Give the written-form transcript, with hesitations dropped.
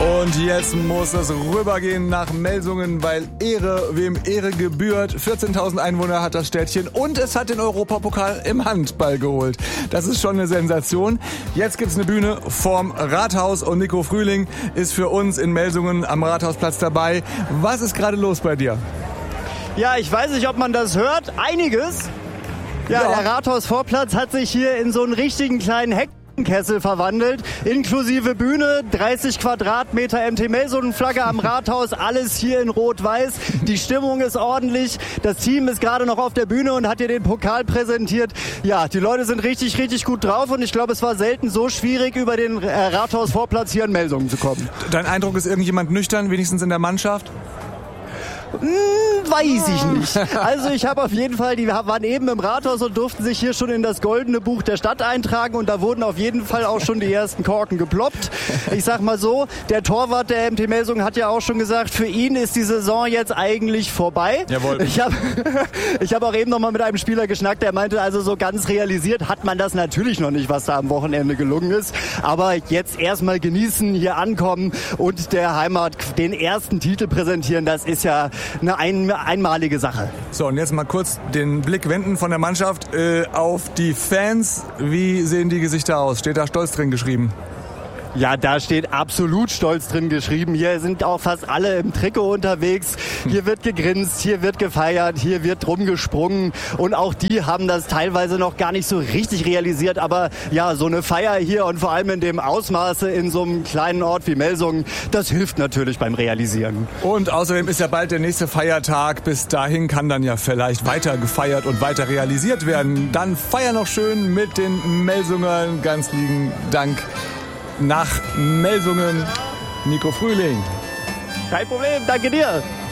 Und jetzt muss es rübergehen nach Melsungen, weil Ehre, wem Ehre gebührt. 14.000 Einwohner hat das Städtchen und es hat den Europapokal im Handball geholt. Das ist schon eine Sensation. Jetzt gibt's eine Bühne vorm Rathaus und Nico Frühling ist für uns in Melsungen am Rathausplatz dabei. Was ist gerade los bei dir? Ja, ich weiß nicht, ob man das hört. Einiges. Ja, der Rathausvorplatz hat sich hier in so einen richtigen kleinen Heckenkessel verwandelt, inklusive Bühne, 30 Quadratmeter MT Melsungen-Flagge am Rathaus, alles hier in Rot-Weiß. Die Stimmung ist ordentlich, das Team ist gerade noch auf der Bühne und hat hier den Pokal präsentiert. Ja, die Leute sind richtig, richtig gut drauf und ich glaube, es war selten so schwierig, über den Rathausvorplatz hier in Melsungen zu kommen. Dein Eindruck ist irgendjemand nüchtern, wenigstens in der Mannschaft? Weiß ich nicht. Also ich habe auf jeden Fall, die waren eben im Rathaus und durften sich hier schon in das goldene Buch der Stadt eintragen und da wurden auf jeden Fall auch schon die ersten Korken geploppt. Ich sag mal so, der Torwart der MT Melsungen hat ja auch schon gesagt, für ihn ist die Saison jetzt eigentlich vorbei. Jawohl. Ich hab auch eben noch mal mit einem Spieler geschnackt, der meinte, also so ganz realisiert hat man das natürlich noch nicht, was da am Wochenende gelungen ist. Aber jetzt erstmal genießen, hier ankommen und der Heimat den ersten Titel präsentieren, das ist ja eine einmalige Sache. So, und jetzt mal kurz den Blick wenden von der Mannschaft auf die Fans. Wie sehen die Gesichter aus? Steht da stolz drin geschrieben? Ja, da steht absolut stolz drin geschrieben. Hier sind auch fast alle im Trikot unterwegs. Hier wird gegrinst, hier wird gefeiert, hier wird rumgesprungen. Und auch die haben das teilweise noch gar nicht so richtig realisiert. Aber ja, so eine Feier hier und vor allem in dem Ausmaße in so einem kleinen Ort wie Melsungen, das hilft natürlich beim Realisieren. Und außerdem ist ja bald der nächste Feiertag. Bis dahin kann dann ja vielleicht weiter gefeiert und weiter realisiert werden. Dann feier noch schön mit den Melsungern. Ganz lieben Dank. Nach Melsungen, Nico Frühling. Kein Problem, danke dir.